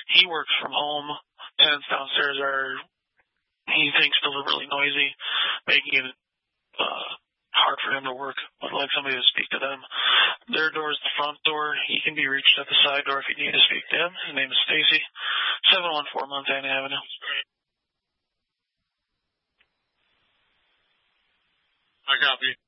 He works from home. Tenants downstairs are, he thinks, deliberately noisy, making it hard for him to work. Would like somebody to speak to them. Their door is the front door. He can be reached at the side door if you need to speak to him. His name is Stacy. 714 Montana Avenue. I copy.